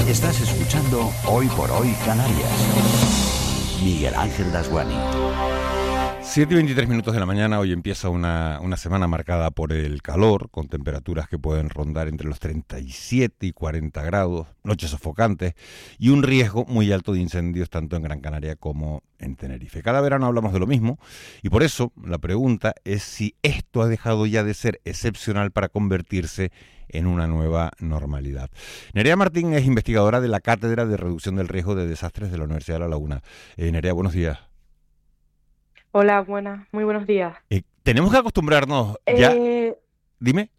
Estás escuchando Hoy por Hoy Canarias. Miguel Ángel Dasguani. 7:23 de la mañana, hoy empieza una semana marcada por el calor, con temperaturas que pueden rondar entre los 37 y 40 grados, noches sofocantes y un riesgo muy alto de incendios tanto en Gran Canaria como en Tenerife. Cada verano hablamos de lo mismo y por eso la pregunta es si esto ha dejado ya de ser excepcional para convertirse en una nueva normalidad. Nerea Martín es investigadora de la Cátedra de Reducción del Riesgo de Desastres de la Universidad de La Laguna. Nerea, buenos días. Hola, buenas, muy buenos días. Tenemos que acostumbrarnos ya. Dime.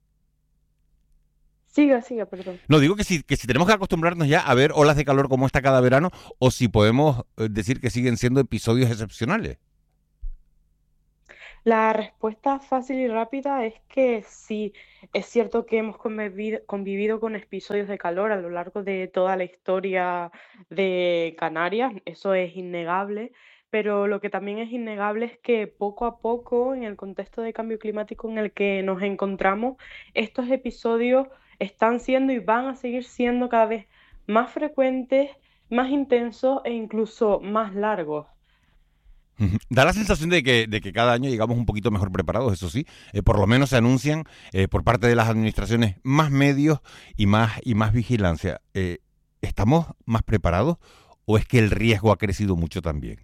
Siga, perdón. No, digo que si tenemos que acostumbrarnos ya a ver olas de calor como esta cada verano, o si podemos decir que siguen siendo episodios excepcionales. La respuesta fácil y rápida es que sí, es cierto que hemos convivido con episodios de calor a lo largo de toda la historia de Canarias, eso es innegable, pero lo que también es innegable es que poco a poco, en el contexto de cambio climático en el que nos encontramos, estos episodios están siendo y van a seguir siendo cada vez más frecuentes, más intensos e incluso más largos. Da la sensación de que cada año llegamos un poquito mejor preparados, eso sí. Por lo menos se anuncian por parte de las administraciones más medios y más vigilancia. ¿Estamos más preparados o es que el riesgo ha crecido mucho también?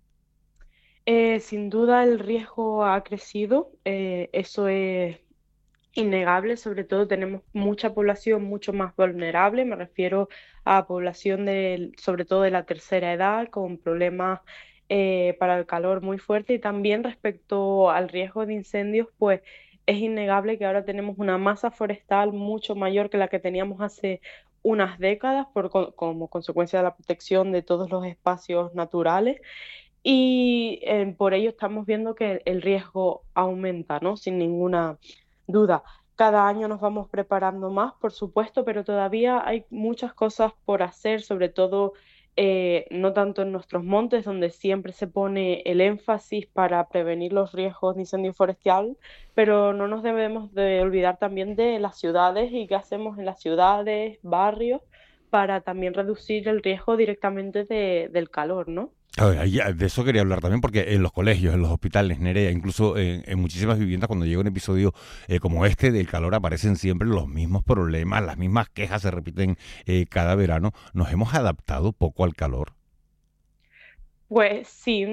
Sin duda el riesgo ha crecido, eso es innegable, sobre todo tenemos mucha población mucho más vulnerable, me refiero a población sobre todo de la tercera edad con problemas para el calor muy fuerte y también respecto al riesgo de incendios, pues es innegable que ahora tenemos una masa forestal mucho mayor que la que teníamos hace unas décadas como consecuencia de la protección de todos los espacios naturales y por ello estamos viendo que el riesgo aumenta, ¿no? Sin ninguna duda. Cada año nos vamos preparando más, por supuesto, pero todavía hay muchas cosas por hacer, sobre todo no tanto en nuestros montes, donde siempre se pone el énfasis para prevenir los riesgos de incendio forestal, pero no nos debemos de olvidar también de las ciudades y qué hacemos en las ciudades, barrios, para también reducir el riesgo directamente del calor, ¿no? A ver, de eso quería hablar también, porque en los colegios, en los hospitales, Nerea, incluso en muchísimas viviendas, cuando llega un episodio como este del calor, aparecen siempre los mismos problemas, las mismas quejas se repiten cada verano. ¿Nos hemos adaptado poco al calor? Pues sí,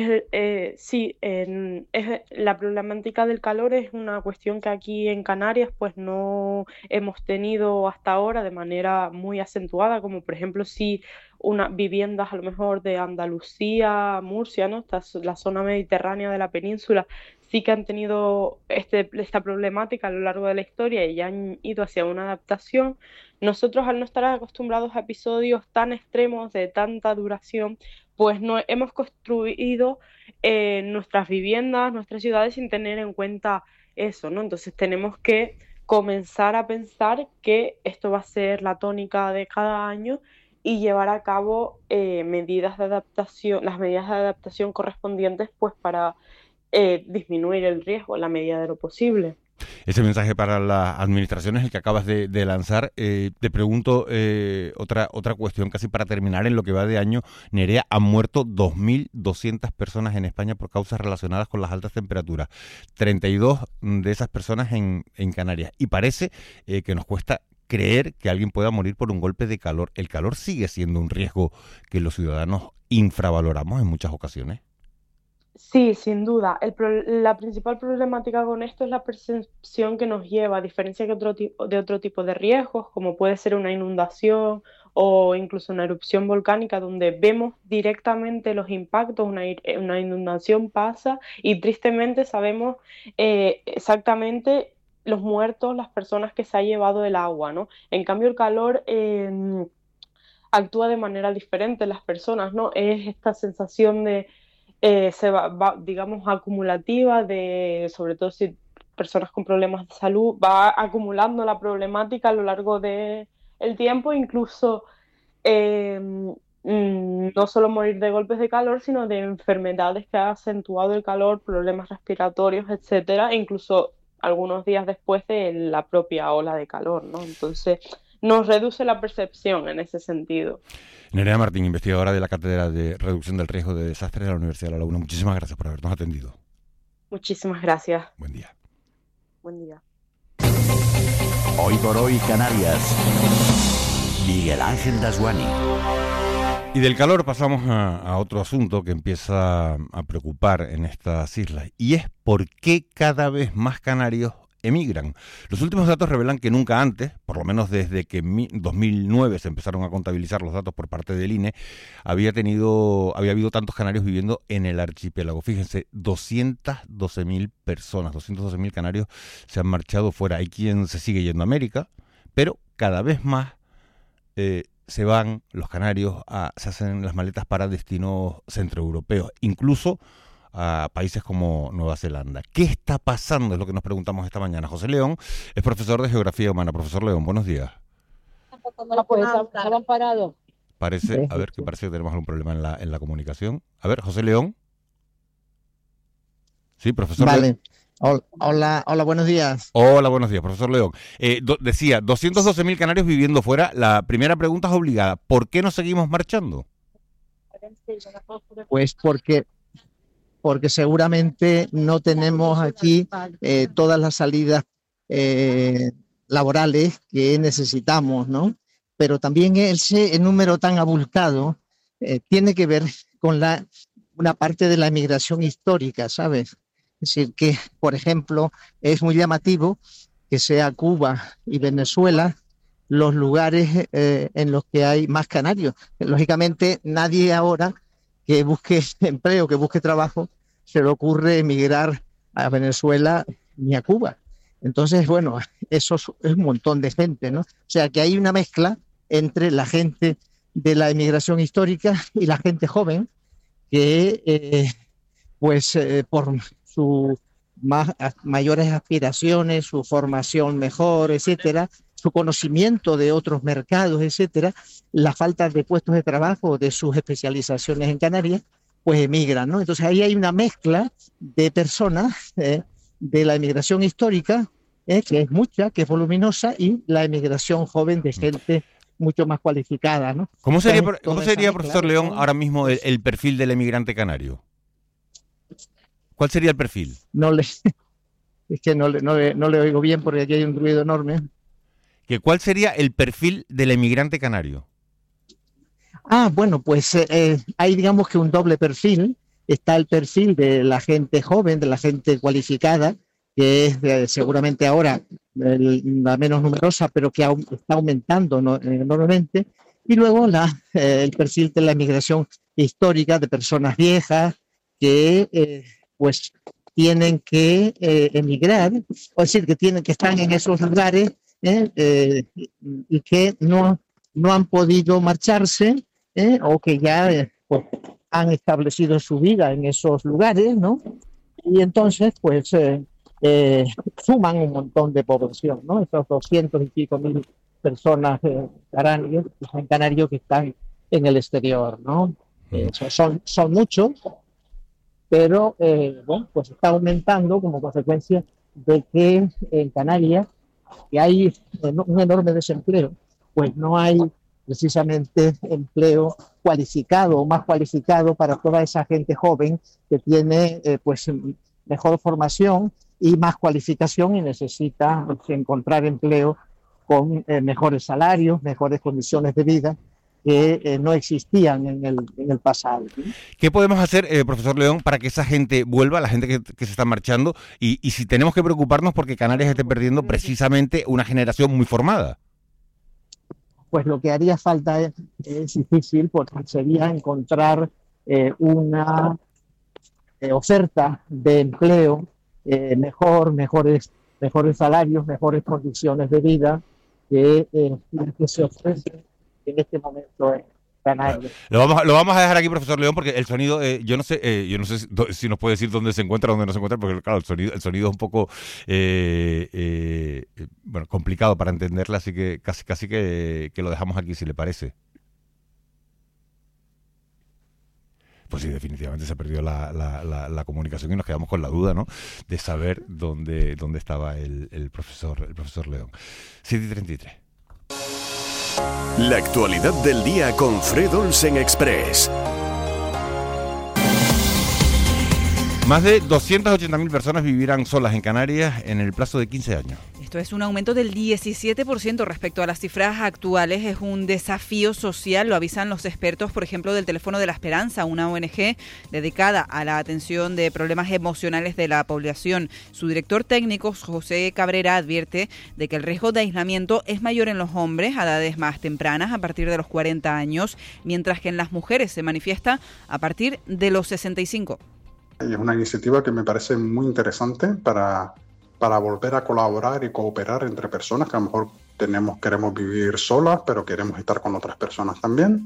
la problemática del calor es una cuestión que aquí en Canarias pues no hemos tenido hasta ahora de manera muy acentuada, como por ejemplo si unas viviendas a lo mejor de Andalucía, Murcia, ¿no? La zona mediterránea de la península sí que han tenido esta problemática a lo largo de la historia y ya han ido hacia una adaptación. Nosotros al no estar acostumbrados a episodios tan extremos de tanta duración, pues no hemos construido nuestras viviendas, nuestras ciudades sin tener en cuenta eso, ¿no? Entonces tenemos que comenzar a pensar que esto va a ser la tónica de cada año y llevar a cabo medidas de adaptación, las medidas de adaptación correspondientes, pues para disminuir el riesgo en la medida de lo posible. Ese mensaje para las administraciones, el que acabas de lanzar, te pregunto otra cuestión, casi para terminar, en lo que va de año, Nerea, han muerto 2.200 personas en España por causas relacionadas con las altas temperaturas, 32 de esas personas en Canarias, y parece que nos cuesta creer que alguien pueda morir por un golpe de calor. ¿El calor sigue siendo un riesgo que los ciudadanos infravaloramos en muchas ocasiones? Sí, sin duda. La principal problemática con esto es la percepción que nos lleva, a diferencia que de otro tipo de riesgos, como puede ser una inundación o incluso una erupción volcánica, donde vemos directamente los impactos, una inundación pasa y tristemente sabemos exactamente los muertos, las personas que se ha llevado el agua, ¿no? En cambio, el calor actúa de manera diferente en las personas, ¿no? Es esta sensación de digamos, acumulativa de, sobre todo si personas con problemas de salud, va acumulando la problemática a lo largo del tiempo, incluso eh, no solo morir de golpes de calor, sino de enfermedades que ha acentuado el calor, problemas respiratorios, etcétera, e incluso algunos días después de la propia ola de calor, ¿no? Entonces, nos reduce la percepción en ese sentido. Nerea Martín, investigadora de la Cátedra de Reducción del Riesgo de Desastres de la Universidad de La Laguna. Muchísimas gracias por habernos atendido. Muchísimas gracias. Buen día. Buen día. Hoy por hoy Canarias. Miguel Ángel Dasguani. Y del calor pasamos a otro asunto que empieza a preocupar en estas islas, y es por qué cada vez más canarios emigran. Los últimos datos revelan que nunca antes, por lo menos desde que en 2009 se empezaron a contabilizar los datos por parte del INE, había habido tantos canarios viviendo en el archipiélago. Fíjense, 212.000 personas, 212.000 canarios se han marchado fuera. Hay quien se sigue yendo a América, pero cada vez más se van los canarios, se hacen las maletas para destinos centroeuropeos, incluso a países como Nueva Zelanda. ¿Qué está pasando? Es lo que nos preguntamos esta mañana. José León es profesor de Geografía Humana. Profesor León, buenos días. ¿Estaban parados? Parece que tenemos algún problema en la comunicación. A ver, José León. Sí, profesor Vale. León. Hola, buenos días. Hola, buenos días, profesor León. Decía, 212.000 canarios viviendo fuera. La primera pregunta es obligada. ¿Por qué nos seguimos marchando? Pues porque seguramente no tenemos aquí todas las salidas laborales que necesitamos, ¿no? Pero también ese número tan abultado tiene que ver con una parte de la emigración histórica, ¿sabes? Es decir, que, por ejemplo, es muy llamativo que sea Cuba y Venezuela los lugares en los que hay más canarios. Lógicamente, nadie ahora que busque empleo, que busque trabajo, se le ocurre emigrar a Venezuela ni a Cuba. Entonces, bueno, eso es un montón de gente, ¿no? O sea, que hay una mezcla entre la gente de la emigración histórica y la gente joven que, por sus mayores aspiraciones, su formación mejor, etcétera, su conocimiento de otros mercados, etcétera, la falta de puestos de trabajo, de sus especializaciones en Canarias, pues emigran, ¿no? Entonces ahí hay una mezcla de personas de la emigración histórica, que es mucha, que es voluminosa, y la emigración joven de gente mucho más cualificada, ¿no? ¿Cómo sería, profesor León, ahora mismo el perfil del emigrante canario? ¿Cuál sería el perfil? Es que no le oigo bien porque aquí hay un ruido enorme. ¿Cuál sería el perfil del emigrante canario? Bueno, pues hay, digamos, que un doble perfil. Está el perfil de la gente joven, de la gente cualificada, que es seguramente ahora la menos numerosa, pero que está aumentando enormemente. Y luego el perfil de la emigración histórica, de personas viejas que pues tienen que emigrar, o decir, que están en esos lugares y que no han podido marcharse, o que ya pues, han establecido su vida en esos lugares, ¿no? Y entonces, pues, suman un montón de población, ¿no? Esos 200 y pico mil personas canarios que están en el exterior, ¿no? Son muchos, pero, bueno, pues está aumentando como consecuencia de que en Canarias, que hay un enorme desempleo, pues no hay precisamente empleo cualificado o más cualificado para toda esa gente joven que tiene pues mejor formación y más cualificación y necesita encontrar empleo con mejores salarios, mejores condiciones de vida que no existían en el pasado. ¿Qué podemos hacer, profesor León, para que esa gente vuelva, la gente que se está marchando, y si tenemos que preocuparnos porque Canarias esté perdiendo precisamente una generación muy formada? Pues lo que haría falta es difícil, porque sería encontrar una oferta de empleo mejores salarios, mejores condiciones de vida que se ofrecen en este momento en Canarias. Lo vamos a dejar aquí, profesor León, porque el sonido, yo no sé si nos puede decir dónde se encuentra, dónde no se encuentra, porque claro, el sonido es un poco bueno, complicado para entenderla, así que casi que lo dejamos aquí, si le parece. Pues sí, definitivamente se perdió la comunicación y nos quedamos con la duda, ¿no?, de saber dónde estaba el profesor León. 7:33. La actualidad del día con Fred Olsen Express. Más de 280.000 personas vivirán solas en Canarias en el plazo de 15 años. Esto es un aumento del 17% respecto a las cifras actuales. Es un desafío social, lo avisan los expertos, por ejemplo, del Teléfono de la Esperanza, una ONG dedicada a la atención de problemas emocionales de la población. Su director técnico, José Cabrera, advierte de que el riesgo de aislamiento es mayor en los hombres a edades más tempranas, a partir de los 40 años, mientras que en las mujeres se manifiesta a partir de los 65. Es una iniciativa que me parece muy interesante para volver a colaborar y cooperar entre personas que a lo mejor queremos vivir solas, pero queremos estar con otras personas también.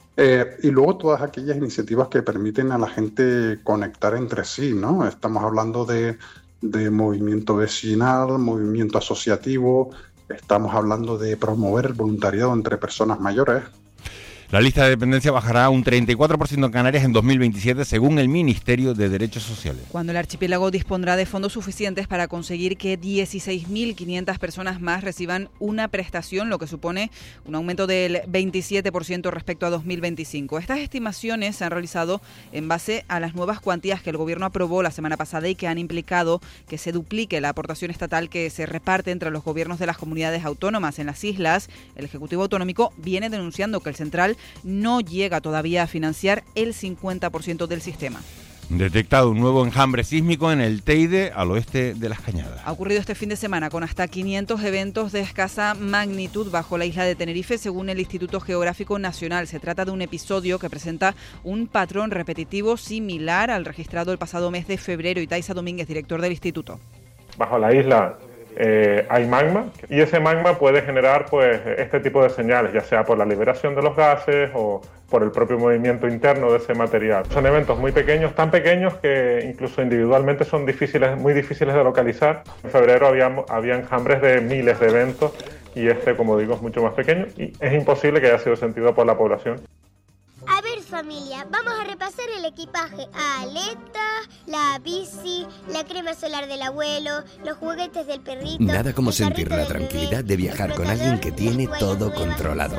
Y luego todas aquellas iniciativas que permiten a la gente conectar entre sí, ¿no? Estamos hablando de movimiento vecinal, movimiento asociativo, estamos hablando de promover el voluntariado entre personas mayores. La lista de dependencia bajará un 34% en Canarias en 2027, según el Ministerio de Derechos Sociales. Cuando el archipiélago dispondrá de fondos suficientes para conseguir que 16.500 personas más reciban una prestación, lo que supone un aumento del 27% respecto a 2025. Estas estimaciones se han realizado en base a las nuevas cuantías que el Gobierno aprobó la semana pasada y que han implicado que se duplique la aportación estatal que se reparte entre los gobiernos de las comunidades autónomas. En las islas, el Ejecutivo Autonómico viene denunciando que el central no llega todavía a financiar el 50% del sistema. Detectado un nuevo enjambre sísmico en el Teide, al oeste de Las Cañadas. Ha ocurrido este fin de semana con hasta 500 eventos de escasa magnitud bajo la isla de Tenerife, según el Instituto Geográfico Nacional. Se trata de un episodio que presenta un patrón repetitivo similar al registrado el pasado mes de febrero. Itaiza Domínguez, director del instituto. Bajo la isla hay magma y ese magma puede generar pues este tipo de señales, ya sea por la liberación de los gases o por el propio movimiento interno de ese material. Son eventos muy pequeños, tan pequeños que incluso individualmente son muy difíciles de localizar. En febrero había enjambres de miles de eventos y como digo, es mucho más pequeño y es imposible que haya sido sentido por la población. A ver, familia, vamos a repasar el equipaje: aletas, la bici, la crema solar del abuelo, los juguetes del perrito. Nada como sentir la tranquilidad de viajar con alguien que tiene todo controlado.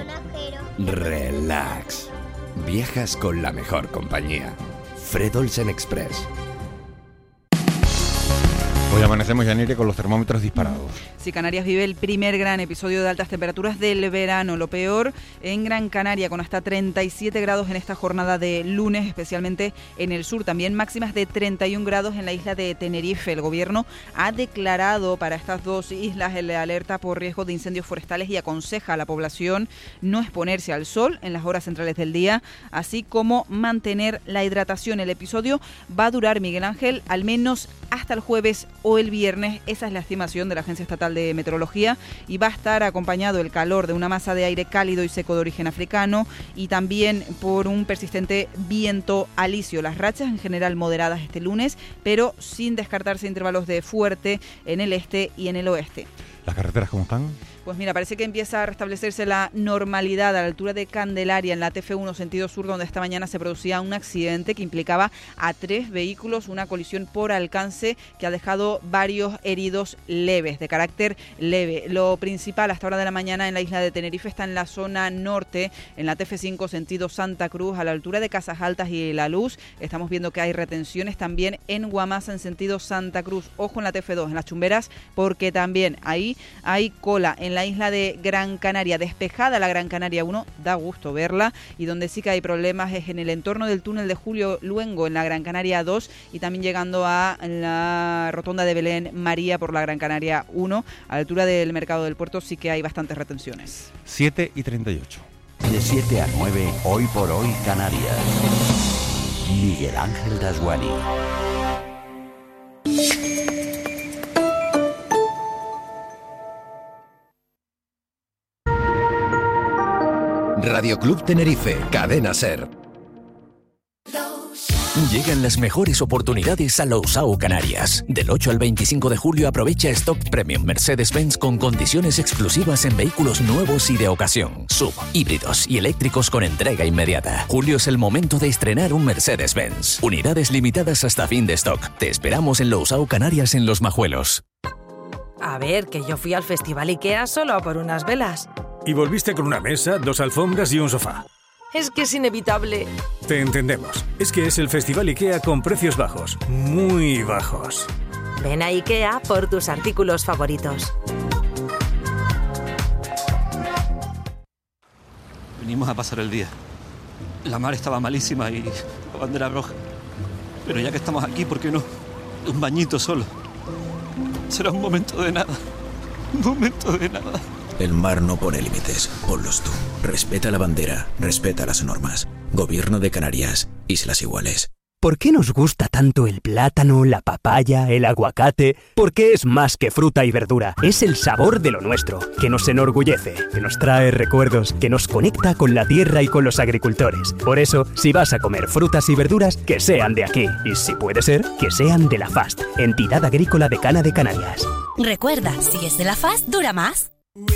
Relax. Viajas con la mejor compañía. Fred Olsen Express. Hoy amanecemos, Yanire, con los termómetros disparados. Sí, Canarias vive el primer gran episodio de altas temperaturas del verano. Lo peor en Gran Canaria, con hasta 37 grados en esta jornada de lunes, especialmente en el sur. También máximas de 31 grados en la isla de Tenerife. El gobierno ha declarado para estas dos islas la alerta por riesgo de incendios forestales y aconseja a la población no exponerse al sol en las horas centrales del día, así como mantener la hidratación. El episodio va a durar, Miguel Ángel, al menos hasta el jueves o el viernes. Esa es la estimación de la Agencia Estatal de Meteorología, y va a estar acompañado el calor de una masa de aire cálido y seco de origen africano y también por un persistente viento alisio. Las rachas en general moderadas este lunes, pero sin descartarse intervalos de fuerte en el este y en el oeste. ¿Las carreteras cómo están? Pues mira, parece que empieza a restablecerse la normalidad a la altura de Candelaria, en la TF1 sentido sur, donde esta mañana se producía un accidente que implicaba a 3 vehículos, una colisión por alcance que ha dejado varios heridos leves, de carácter leve. Lo principal hasta hora de la mañana en la isla de Tenerife está en la zona norte, en la TF5 sentido Santa Cruz, a la altura de Casas Altas y La Luz. Estamos viendo que hay retenciones también en Guamasa en sentido Santa Cruz. Ojo en la TF2, en las Chumberas, porque también ahí hay cola. En la isla de Gran Canaria, despejada la Gran Canaria 1, da gusto verla, y donde sí que hay problemas es en el entorno del túnel de Julio Luengo en la Gran Canaria 2 y también llegando a la rotonda de Belén María por la Gran Canaria 1, a la altura del Mercado del Puerto sí que hay bastantes retenciones. 7:38. De 7 a 9, hoy por hoy Canarias. Miguel Ángel Dasguani. Radio Club Tenerife, Cadena Ser. Llegan las mejores oportunidades a Lousao Canarias. Del 8 al 25 de julio aprovecha Stock Premium Mercedes-Benz con condiciones exclusivas en vehículos nuevos y de ocasión, sub, híbridos y eléctricos con entrega inmediata. Julio es el momento de estrenar un Mercedes-Benz. Unidades limitadas hasta fin de stock. Te esperamos en Lousao Canarias en Los Majuelos. A ver, que yo fui al Festival IKEA solo por unas velas. Y volviste con una mesa, 2 alfombras y un sofá. Es que es inevitable. Te entendemos. Es que es el Festival IKEA con precios bajos. Muy bajos. Ven a IKEA por tus artículos favoritos. Venimos a pasar el día. La mar estaba malísima y la bandera roja. Pero ya que estamos aquí, ¿por qué no? Un bañito solo. Será un momento de nada. Un momento de nada. El mar no pone límites, ponlos tú. Respeta la bandera, respeta las normas. Gobierno de Canarias, Islas Iguales. ¿Por qué nos gusta tanto el plátano, la papaya, el aguacate? Porque es más que fruta y verdura. Es el sabor de lo nuestro, que nos enorgullece, que nos trae recuerdos, que nos conecta con la tierra y con los agricultores. Por eso, si vas a comer frutas y verduras, que sean de aquí. Y si puede ser, que sean de la FAST, Entidad Agrícola Decana de Canarias. Recuerda, si es de la FAST, dura más.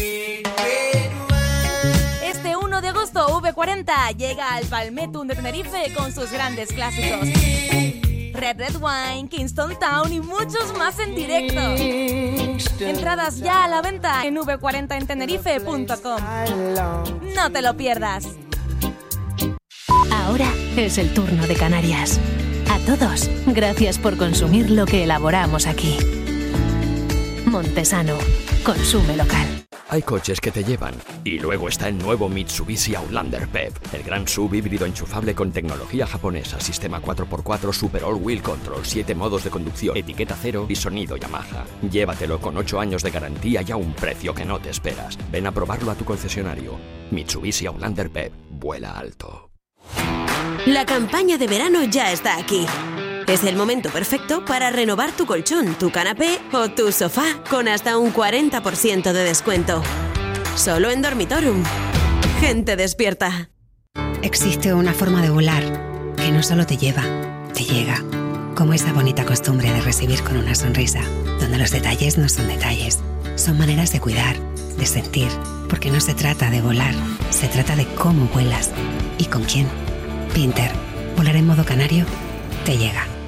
Este 1 de agosto, V40 llega al Palmettum de Tenerife con sus grandes clásicos. Red Wine, Kingston Town y muchos más en directo. Entradas ya a la venta en v40entenerife.com. No te lo pierdas. Ahora es el turno de Canarias. A todos, gracias por consumir lo que elaboramos aquí. Montesano, consume local. Hay coches que te llevan. Y luego está el nuevo Mitsubishi Outlander PHEV, el gran sub híbrido enchufable con tecnología japonesa, sistema 4x4 Super All Wheel Control, 7 modos de conducción, etiqueta cero y sonido Yamaha. Llévatelo con 8 años de garantía y a un precio que no te esperas. Ven a probarlo a tu concesionario. Mitsubishi Outlander PHEV, vuela alto. La campaña de verano ya está aquí. Es el momento perfecto para renovar tu colchón, tu canapé o tu sofá con hasta un 40% de descuento. Solo en Dormitorum. Gente despierta. Existe una forma de volar que no solo te lleva, te llega. Como esa bonita costumbre de recibir con una sonrisa, donde los detalles no son detalles, son maneras de cuidar, de sentir, porque no se trata de volar, se trata de cómo vuelas y con quién. Pinter, volar en modo canario, te llega.